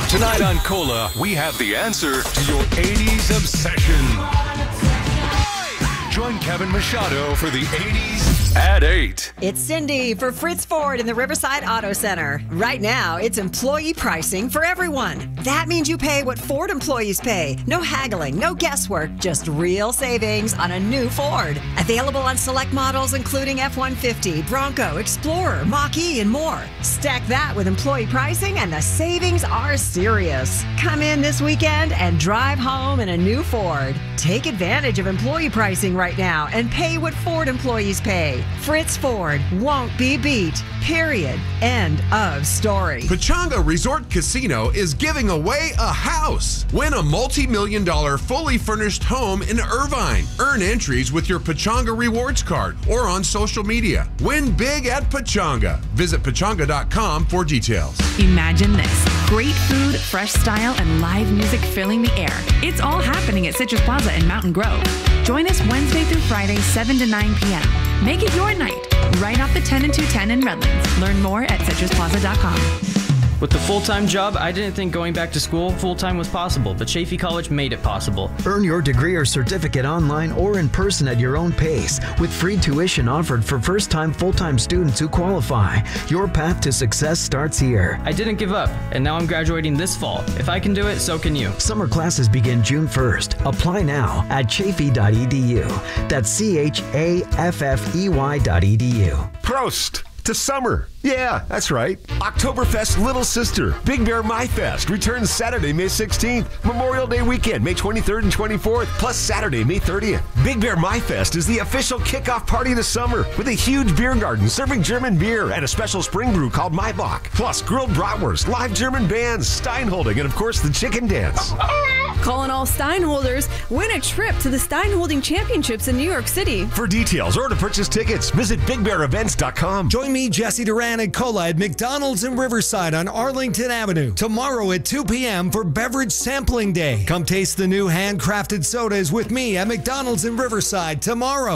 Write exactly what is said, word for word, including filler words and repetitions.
Tonight on Cola, we have the answer to your eighties obsession. Join Kevin Machado for the eighties at eight. It's Cindy for Fritz Ford in the Riverside Auto Center. Right now, it's employee pricing for everyone. That means you pay what Ford employees pay. No haggling, no guesswork, just real savings on a new Ford. Available on select models including F one fifty, Bronco, Explorer, Mach-E, and more. Stack that with employee pricing and the savings are serious. Come in this weekend and drive home in a new Ford. Take advantage of employee pricing right now and pay what Ford employees pay. Fritz Ford won't be beat. Period. End of story. Pechanga Resort Casino is giving away a house. Win a multi-million dollar fully furnished home in Irvine. Earn entries with your Pechanga Rewards card or on social media. Win big at Pechanga. Visit pechanga dot com for details. Imagine this. Great food, fresh style, and live music filling the air. It's all happening at Citrus Plaza in Mountain Grove. Join us Wednesday through Friday, seven to nine p.m. Make it your night. Right off the ten and two ten in Redlands. Learn more at citrus plaza dot com. With the full-time job, I didn't think going back to school full-time was possible, but Chaffey College made it possible. Earn your degree or certificate online or in person at your own pace, with free tuition offered for first-time full-time students who qualify. Your path to success starts here. I didn't give up, and now I'm graduating this fall. If I can do it, so can you. Summer classes begin June first. Apply now at chaffey dot e d u. That's C H A F F E Y dot E D U. Prost to summer. Yeah, that's right. Oktoberfest Little Sister, Big Bear My Fest returns Saturday, May sixteenth, Memorial Day weekend, May twenty-third and twenty-fourth, plus Saturday, May thirtieth. Big Bear My Fest is the official kickoff party to summer with a huge beer garden serving German beer and a special spring brew called Maibach, plus grilled bratwurst, live German bands, Steinholding, and of course the chicken dance. Calling all Steinholders, win a trip to the Steinholding Championships in New York City. For details or to purchase tickets, visit big bear events dot com. Join me, Jesse Duran, and Cola at McDonald's in Riverside on Arlington Avenue tomorrow at two p.m. for Beverage Sampling Day. Come taste the new handcrafted sodas with me at McDonald's in Riverside tomorrow.